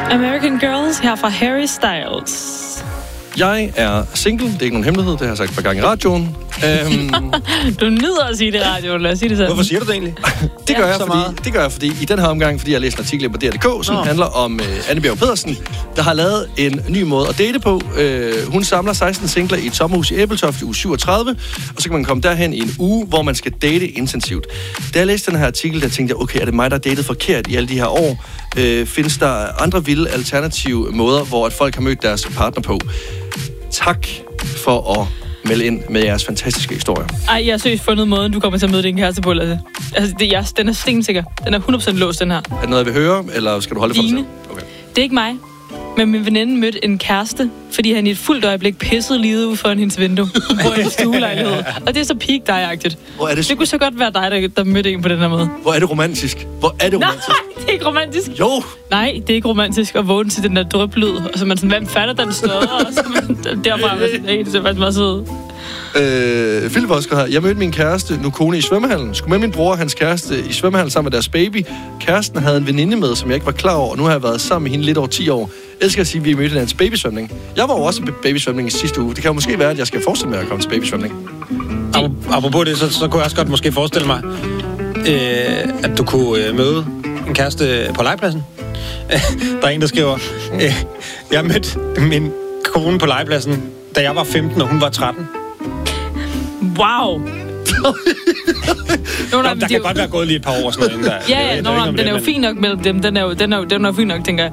American Girls her fra Harry Styles. Jeg er single. Det er ikke nogen hemmelighed. Det har jeg sagt et par gange i radioen. Du nyder at sige det i radioen. Lad os sige det sådan. Hvorfor siger du det egentlig? Det gør jeg, fordi i den her omgang, fordi jeg læste en artikel på DR.dk, som handler om Anne Bjerg Pedersen, der har lavet en ny måde at date på. Hun samler 16 singler i et sommerhus i Æbeltoft i uge 37, og så kan man komme derhen i en uge, hvor man skal date intensivt. Da jeg læste den her artikel, der tænkte jeg, okay, er det mig, der har datet forkert i alle de her år? Findes der andre vilde alternative måder, hvor at folk har mødt deres partner på? Tak for at melde ind med jeres fantastiske historier. Ej, jeg har seriøst fundet måden, du kommer til at møde din kæreste på, Lasse. Altså, den er stensikker. Den er 100% låst, den her. Er det noget, jeg vil høre, eller skal du holde det for dig selv? Okay. Det er ikke mig. Men min veninde mødte en kæreste, fordi han i et fuldt øjeblik pissede lige ude foran hendes vindue på en stuelejlighed. Og det er så peak dig-agtigt. Det kunne så godt være dig, der mødte en på den her måde. Hvor er det romantisk? Nej, det er ikke romantisk. Jo. Nej, det er ikke romantisk at vågne til den der dryplyd. Og så man sådan, hvem fatter den støder? Og så man derfra er sådan, hey, det er faktisk meget sød. Philip Oscar her. Jeg mødte min kæreste, nu kone, i svømmehallen. Skulle med min bror og hans kæreste i svømmehallen sammen med deres baby. Kæresten havde en veninde med, som jeg ikke var klar over, og nu har jeg været sammen med hende lidt over 10 år. Jeg skal sige, at vi mødte hinandens babysvømning. Jeg var jo også i babysvømning i sidste uge. Det kan jo måske være, at jeg skal forestille mig at komme til babysvømning. Apropos det, så kunne jeg også godt måske forestille mig, at du kunne møde en kæreste på legepladsen. Der er en, der skriver, jeg mødte min kone på legepladsen, da jeg var 15, og hun var 13. Wow! Der kan godt være gået lige et par år sådan noget. Ja, den er jo fin nok mellem dem. Den er jo fin nok, tænker jeg.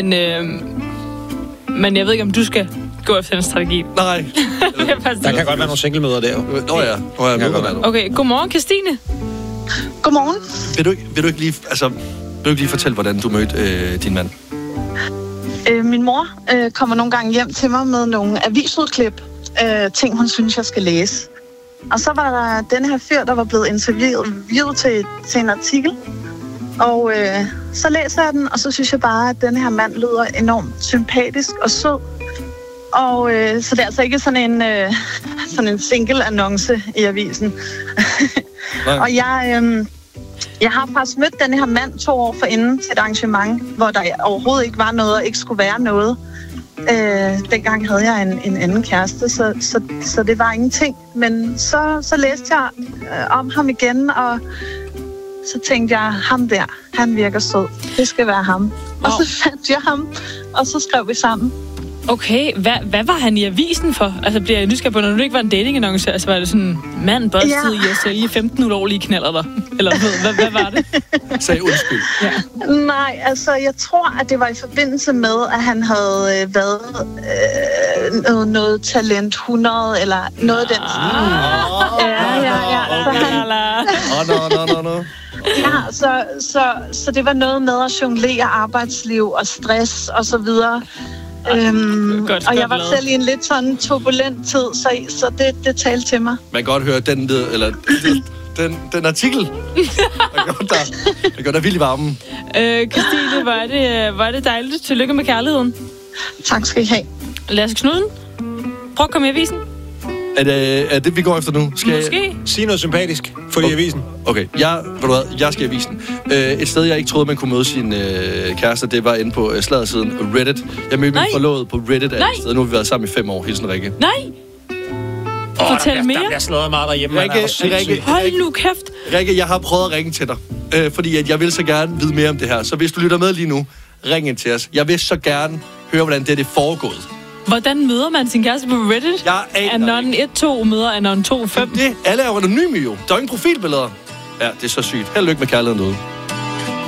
Men jeg ved ikke, om du skal gå efter den strategi. Nej. Der kan godt være nogle single-møder der. Okay, godmorgen, Christine. Godmorgen. Vil du ikke lige fortælle, hvordan du mødte din mand? Min mor kommer nogle gange hjem til mig med nogle avisudklip, ting hun synes, jeg skal læse. Og så var der den her fyr, der var blevet interviewet til en artikel. Og så læser jeg den, og så synes jeg bare, at den her mand lyder enormt sympatisk og sød. Og så det er altså ikke sådan en single-annonce i avisen. Og jeg har faktisk mødt den her mand 2 år forinden til et arrangement, hvor der overhovedet ikke var noget og ikke skulle være noget. Dengang havde jeg en anden kæreste, så det var ingenting. Men så læste jeg om ham igen, og så tænkte jeg, ham der, han virker sød. Det skal være ham. Wow. Og så fandt jeg ham, og så skrev vi sammen. Okay, hvad var han i avisen for? Altså, bliver jeg nysgerrig på, når du ikke var en datingannonce? Altså, var det sådan, mand busted i at sælge 15 ulovlige knaller der? Eller hvad var det? Sagde undskyld. Ja. Nej, altså, jeg tror, at det var i forbindelse med, at han havde været noget talent 100, eller noget af den. No. Ja, så det var noget med at jonglere arbejdsliv og stress og så videre. Og jeg var selv i en lidt sådan turbulent tid, så det talte til mig. Man kan godt høre den den artikel. Der gør der vildt i varmen. Christine, var det dejligt. Tillykke med kærligheden. Tak skal I have. Lasse Knudsen, prøv at komme i avisen. Er det, vi går efter nu? Måske. Sige noget sympatisk for i avisen. Okay, jeg skal i avisen. Et sted, jeg ikke troede, man kunne møde sin kæreste, det var inde på sladdersiden Reddit. Jeg mødte min forlovede på Reddit af et sted. Nu har vi været sammen i 5 år. Hilsen Rikke. Nej! Fortæl mere. Der bliver slået meget derhjemme. Rikke, hold nu kæft. Rikke, jeg har prøvet at ringe til dig. Fordi at jeg vil så gerne vide mere om det her. Så hvis du lytter med lige nu, ring ind til os. Jeg vil så gerne høre, hvordan det er foregået. Hvordan møder man sin kæreste på Reddit? Anon 1-2 møder Anon 2-5. Alle er jo anonyme jo. Der er ingen profilbilleder. Ja, det er så sygt. Held og lykke med kærligheden derude.